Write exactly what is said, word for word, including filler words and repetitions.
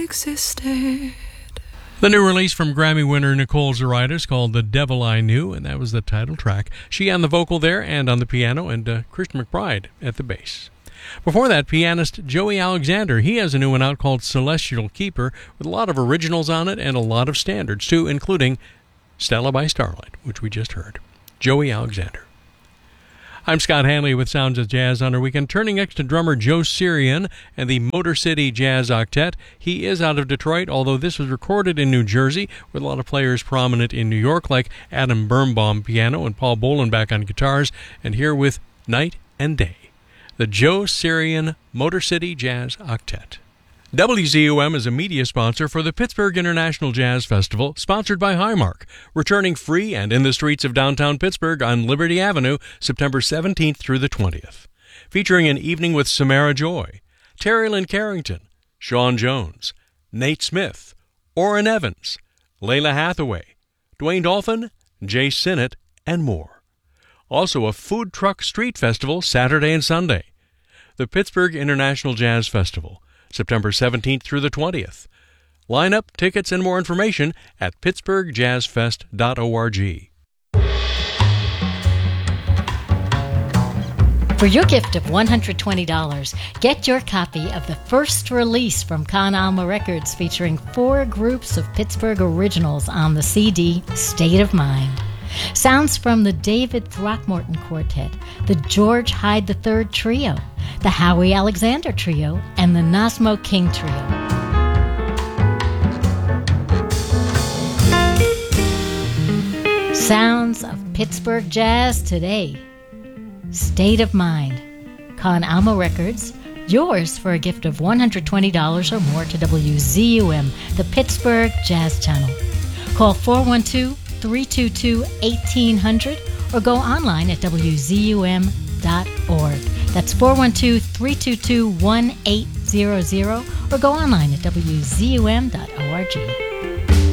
existed. The new release from Grammy winner Nicole Zaritis called The Devil I Knew, and that was the title track. She on the vocal there and on the piano, and uh, Christian McBride at the bass. Before that, pianist Joey Alexander. He has a new one out called Celestial Keeper, with a lot of originals on it and a lot of standards, too, including Stella by Starlight, which we just heard. Joey Alexander. I'm Scott Hanley with Sounds of Jazz on our weekend, turning next to drummer Joe Sirian and the Motor City Jazz Octet. He is out of Detroit, although this was recorded in New Jersey, with a lot of players prominent in New York, like Adam Birnbaum piano and Paul Bolenbach on guitars, and here with Night and Day, the Joe Sirian Motor City Jazz Octet. W Z U M is a media sponsor for the Pittsburgh International Jazz Festival, sponsored by Highmark, returning free and in the streets of downtown Pittsburgh on Liberty Avenue, September seventeenth through the twentieth. Featuring an evening with Samara Joy, Terry Lynn Carrington, Sean Jones, Nate Smith, Orrin Evans, Layla Hathaway, Dwayne Dolphin, Jay Sinnott, and more. Also a food truck street festival Saturday and Sunday. The Pittsburgh International Jazz Festival, September seventeenth through the twentieth. Line up, tickets, and more information at pittsburgh jazz fest dot org. For your gift of one hundred twenty dollars, get your copy of the first release from Con Alma Records, featuring four groups of Pittsburgh originals on the C D State of Mind. Sounds from the David Throckmorton Quartet, the George Hyde the Third Trio, the Howie Alexander Trio, and the Nasmo King Trio. Sounds of Pittsburgh Jazz today. State of Mind. Con Alma Records, yours for a gift of one hundred twenty dollars or more to W Z U M, the Pittsburgh Jazz Channel. Call four one two, three two two, one eight hundred or go online at w z u m dot org. That's four one two, three two two, one eight hundred or go online at w z u m dot org.